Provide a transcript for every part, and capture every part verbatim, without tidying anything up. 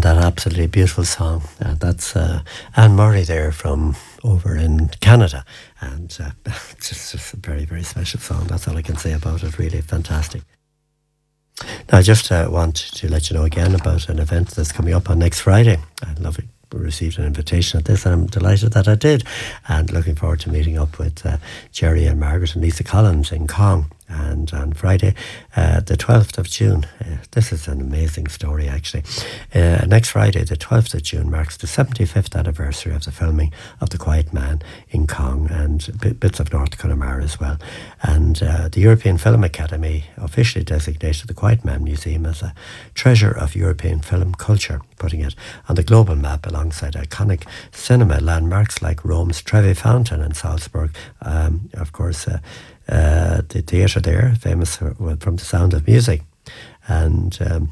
And that absolutely beautiful song. Uh, that's uh, Anne Murray there from over in Canada. And uh, it's just, just a very, very special song. That's all I can say about it. Really fantastic. Now, I just uh, want to let you know again about an event that's coming up on next Friday. I love it. Received an invitation at this, and I'm delighted that I did, and looking forward to meeting up with uh, Jerry and Margaret and Lisa Collins in Cong. And on Friday, uh, the twelfth of June, uh, this is an amazing story actually. Uh, next Friday, the twelfth of June, marks the seventy-fifth anniversary of the filming of The Quiet Man in Cong and b- bits of North Connemara as well. And uh, the European Film Academy officially designated The Quiet Man Museum as a treasure of European film culture, putting it on the global map alongside iconic cinema landmarks like Rome's Trevi Fountain and Salzburg. Um, of course, uh, uh, the theatre there, famous for, well, from The Sound of Music. And um,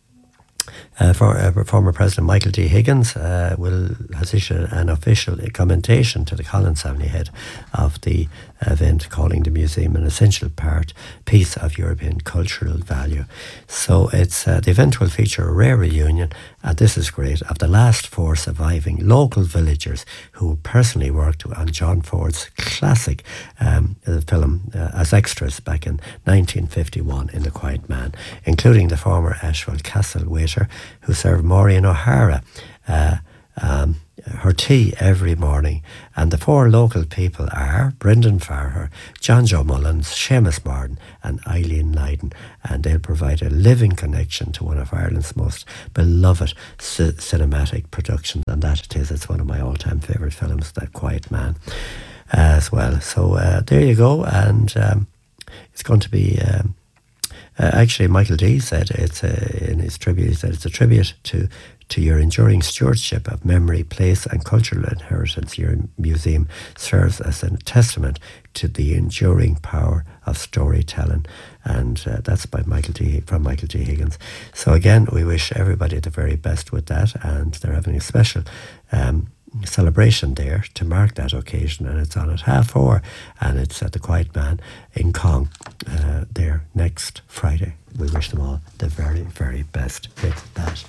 Uh, for, uh, former President Michael D. Higgins uh, will has issued an official commendation to the Collins family head of the event, calling the museum an essential part piece of European cultural value. So it's uh, the event will feature a rare reunion, and this is great, of the last four surviving local villagers who personally worked on John Ford's classic um, film uh, as extras back in nineteen fifty-one in The Quiet Man, including the former Ashwell Castle waiter who served Maureen O'Hara uh, um, her tea every morning. And the four local people are Brendan Farher, John Joe Mullins, Seamus Martin and Eileen Lydon, and they'll provide a living connection to one of Ireland's most beloved c- cinematic productions, and that it is. It's one of my all-time favourite films, The Quiet Man, uh, as well. So uh, there you go, and um, it's going to be... Um, Uh, actually, Michael D. said it's a, in his tribute, he said it's a tribute to, to your enduring stewardship of memory, place and cultural inheritance. Your museum serves as a testament to the enduring power of storytelling. And uh, that's by Michael D. from Michael D. Higgins. So again, we wish everybody the very best with that, and they're having a special um, celebration there to mark that occasion, and it's on at half four, and it's at The Quiet Man in Cong uh, there next Friday. We wish them all the very, very best with that.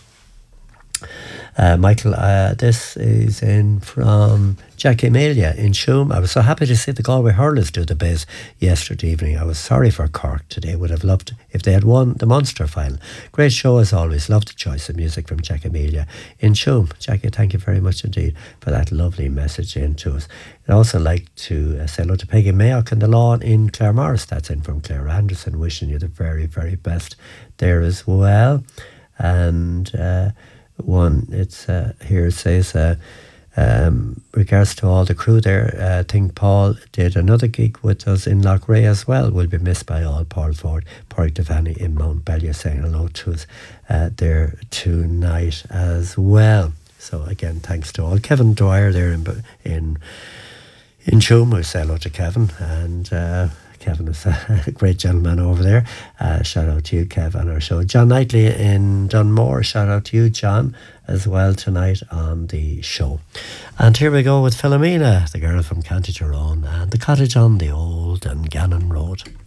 Uh, Michael, uh, this is in from Jackie Amelia in Shoom. I was so happy to see the Galway Hurlers do the biz yesterday evening. I was sorry for Cork today. Would have loved if they had won the Munster final. Great show as always. Loved the choice of music from Jackie Amelia in Shoom. Jackie, thank you very much indeed for that lovely message in to us. I'd also like to uh, say hello to Peggy Mayock in the lawn in Claremorris. That's in from Claire Anderson. Wishing you the very, very best there as well. And... Uh, One, it's uh, here it says, uh, um, regards to all the crew there, uh, I think Paul did another gig with us in Loughrea as well. Will be missed by all. Paul Ford, Porrick Devaney in Mount Bellier saying hello to us uh, there tonight as well. So again, thanks to all. Kevin Dwyer there in in, in Shoom, we say hello to Kevin, and uh, Kevin is a great gentleman over there. Uh, shout out to you, Kev, on our show. John Knightley in Dunmore. Shout out to you, John, as well tonight on the show. And here we go with Philomena, the girl from County Tyrone, and the cottage on the old Dungannon Road.